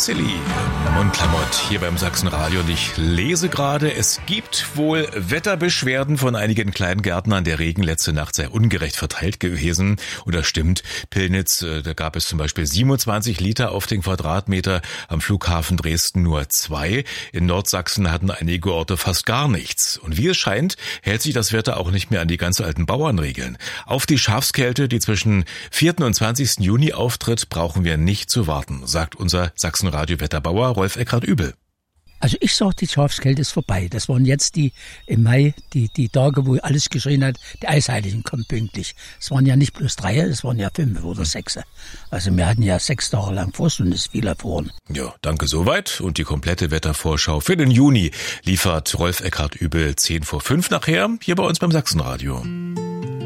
Silly, Mundklamott hier beim Sachsenradio und ich lese gerade, es gibt wohl Wetterbeschwerden von einigen Kleingärtnern. Der Regen letzte Nacht sei ungerecht verteilt gewesen. Und das stimmt. Pillnitz, da gab es zum Beispiel 27 Liter auf den Quadratmeter, am Flughafen Dresden nur 2. In Nordsachsen hatten einige Orte fast gar nichts. Und wie es scheint, hält sich das Wetter auch nicht mehr an die ganz alten Bauernregeln. Auf die Schafskälte, die zwischen 4. und 20. Juni auftritt, brauchen wir nicht zu warten, sagt unser Sachsenradio-Wetterbauer Rolf Eckhard-Übel. Also ich sag, die Schafskälte ist vorbei. Das waren jetzt im Mai die Tage, wo alles geschrien hat, die Eisheiligen kommen pünktlich. Es waren ja nicht bloß 3, es waren ja 5 oder 6. Also wir hatten ja 6 Tage lang Frost und es ist viel erfroren. Ja, danke soweit. Und die komplette Wettervorschau für den Juni liefert Rolf Eckhard-Übel 10 vor 5 nachher, hier bei uns beim Sachsenradio.